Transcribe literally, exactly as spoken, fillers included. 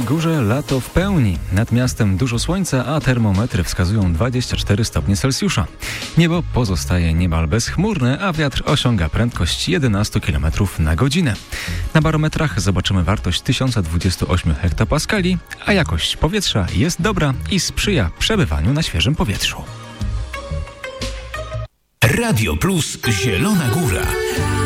Zielonej Górze lato w pełni. Nad miastem dużo słońca, a termometry wskazują dwadzieścia cztery stopnie Celsjusza. Niebo pozostaje niemal bezchmurne, a wiatr osiąga prędkość jedenaście kilometrów na godzinę. Na barometrach zobaczymy wartość tysiąc dwadzieścia osiem hektopaskali, a jakość powietrza jest dobra i sprzyja przebywaniu na świeżym powietrzu. Radio Plus Zielona Góra.